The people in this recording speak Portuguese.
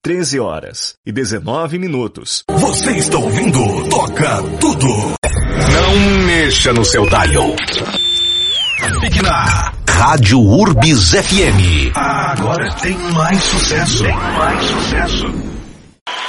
13 horas e 19 minutos. Você está ouvindo Toca Tudo. Não mexa no seu dial. Fique na Rádio Urbis FM. Agora tem mais sucesso.